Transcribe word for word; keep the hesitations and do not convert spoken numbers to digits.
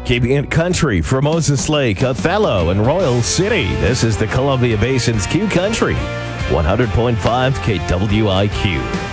Keeping it country from Moses Lake, Othello, and Royal City. This is the Columbia Basin's Q Country, one hundred point five K W I Q.